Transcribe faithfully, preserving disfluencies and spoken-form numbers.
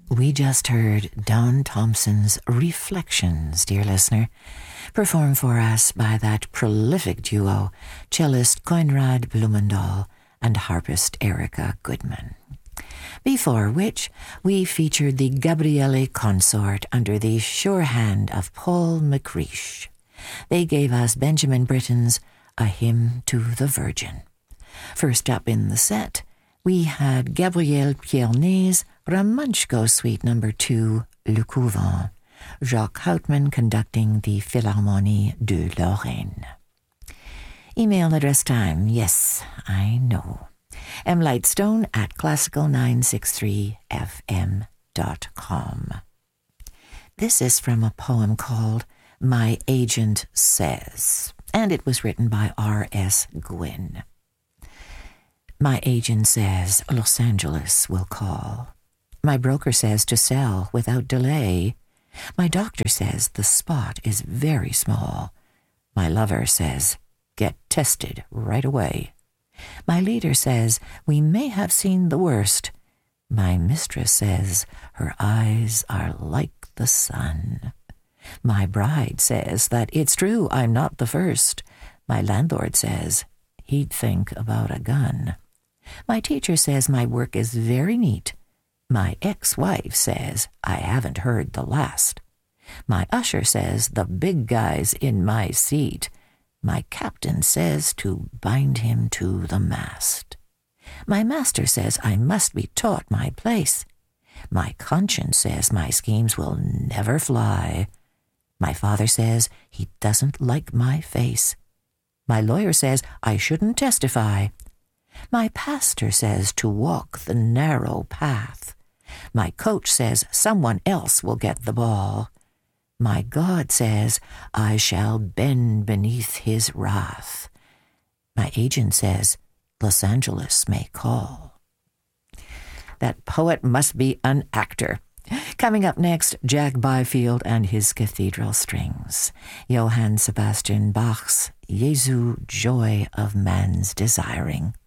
We just heard Don Thompson's Reflections, dear listener, performed for us by that prolific duo, cellist Conrad Blumendahl and harpist Erica Goodman. Before which, we featured the Gabriele Consort under the sure hand of Paul McCreish. They gave us Benjamin Britten's A Hymn to the Virgin. First up in the set, we had Gabrielle Piernet's Ramunchko Suite Number two, Le Couvent, Jacques Houtman conducting the Philharmonie de Lorraine. Email address time, yes, I know. mlightstone at classical nine six three f m dot com. This is from a poem called My Agent Says, and it was written by R S Gwynn. My agent says Los Angeles will call. My broker says to sell without delay. My doctor says the spot is very small. My lover says, get tested right away. My leader says we may have seen the worst. My mistress says her eyes are like the sun. My bride says that it's true I'm not the first. My landlord says he'd think about a gun. My teacher says my work is very neat. My ex-wife says I haven't heard the last. My usher says the big guy's in my seat. My captain says to bind him to the mast. My master says I must be taught my place. My conscience says my schemes will never fly. My father says he doesn't like my face. My lawyer says I shouldn't testify. My pastor says to walk the narrow path. My coach says someone else will get the ball. My God says I shall bend beneath his wrath. My agent says Los Angeles may call. That poet must be an actor. Coming up next, Jack Byfield and his Cathedral Strings. Johann Sebastian Bach's Jesu, Joy of Man's Desiring.